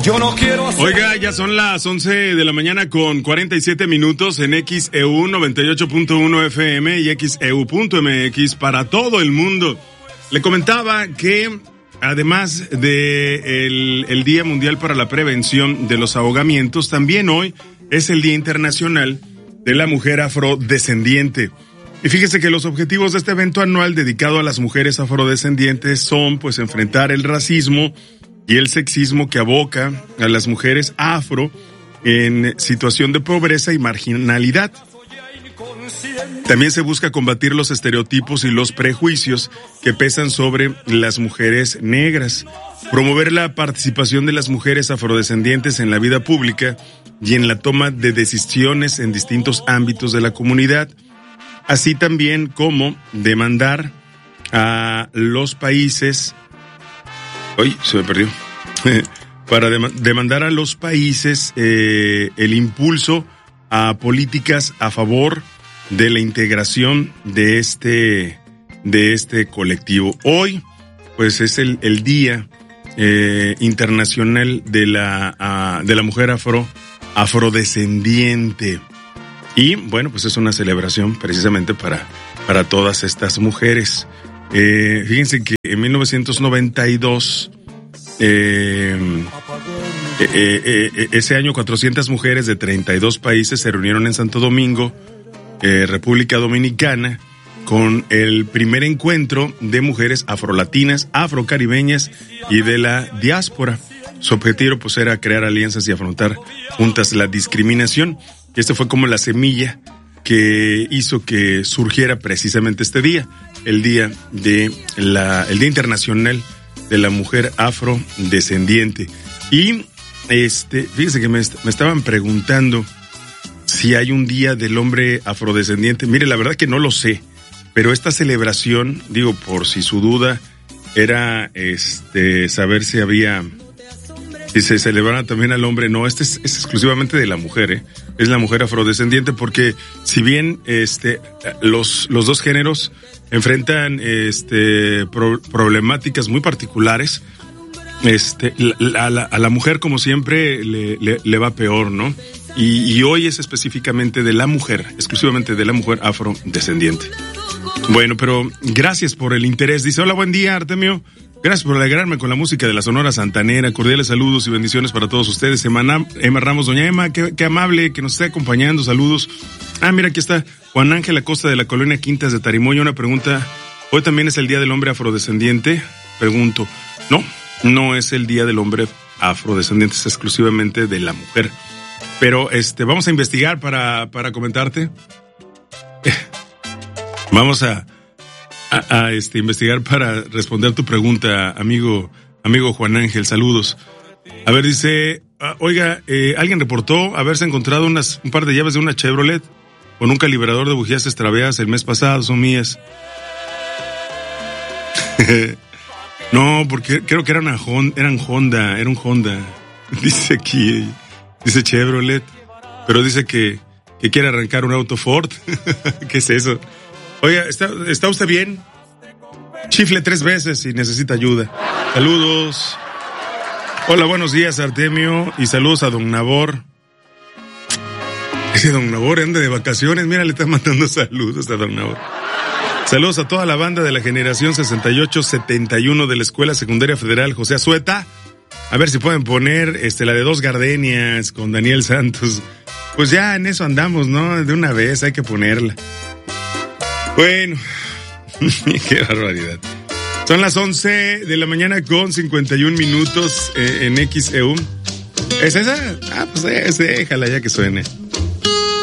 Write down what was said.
Yo no quiero hacer... Oiga, ya son las 11 de la mañana con 47 minutos en XEU 98.1 FM y XEU.mx para todo el mundo. Le comentaba que además de el Día Mundial para la Prevención de los Ahogamientos, también hoy es el Día Internacional de la Mujer Afrodescendiente. Y fíjese que los objetivos de este evento anual dedicado a las mujeres afrodescendientes son, pues, enfrentar el racismo y el sexismo que aboca a las mujeres afro en situación de pobreza y marginalidad. También se busca combatir los estereotipos y los prejuicios que pesan sobre las mujeres negras, promover la participación de las mujeres afrodescendientes en la vida pública y en la toma de decisiones en distintos ámbitos de la comunidad, así también como demandar a los países... ¡Ay, se me perdió! Para demandar a los países el impulso a políticas a favor de la integración de este colectivo. Hoy, pues, es el Día Internacional de la Mujer Afrodescendiente. Y, bueno, pues es una celebración precisamente para todas estas mujeres. Fíjense que en 1992, ese año 400 mujeres de 32 países se reunieron en Santo Domingo, República Dominicana, con el primer encuentro de mujeres afrolatinas, afrocaribeñas y de la diáspora. Su objetivo, pues, era crear alianzas y afrontar juntas la discriminación. Este fue como la semilla que hizo que surgiera precisamente este día, el Día Internacional de la Mujer Afrodescendiente. Y fíjense que me estaban preguntando si hay un Día del Hombre Afrodescendiente. Mire, la verdad que no lo sé, pero esta celebración, digo, por si su duda era saber si se celebraba también al hombre. No, es exclusivamente de la mujer, es la mujer afrodescendiente, porque si bien los dos géneros enfrentan problemáticas muy particulares, a la mujer, como siempre, le va peor, ¿no? Y hoy es específicamente de la mujer, exclusivamente de la mujer afrodescendiente. Bueno, pero gracias por el interés. Dice: hola, buen día, Artemio. Gracias por alegrarme con la música de la Sonora Santanera. Cordiales saludos y bendiciones para todos ustedes. Emma Ramos, doña Emma, qué amable que nos esté acompañando. Saludos. Mira, aquí está Juan Ángel Acosta de la colonia Quintas de Tarimoya. Una pregunta: ¿hoy también es el Día del Hombre Afrodescendiente? Pregunto. No es el Día del Hombre Afrodescendiente, es exclusivamente de la mujer. Pero vamos a investigar para comentarte. Vamos a investigar para responder tu pregunta, amigo Juan Ángel. Saludos. A ver, dice, oiga, alguien reportó haberse encontrado un par de llaves de una Chevrolet con un calibrador de bujías extraviadas el mes pasado. Son mías. No, porque creo que era un Honda. Dice aquí, dice Chevrolet, pero dice que quiere arrancar un auto Ford. ¿Qué es eso? Oiga, ¿está usted bien? Chifle 3 veces si necesita ayuda. Saludos. Hola, buenos días, Artemio, y saludos a don Nabor. Ese don Nabor anda de vacaciones, mira, le está mandando saludos a don Nabor. Saludos a toda la banda de la generación 68-71 de la Escuela Secundaria Federal José Azueta. A ver si pueden poner la de Dos Gardenias con Daniel Santos. Pues ya en eso andamos, ¿no? De una vez hay que ponerla. Bueno, qué barbaridad. Son las 11 de la mañana con 51 minutos en XEU. ¿Es esa? Pues déjala ya que suene.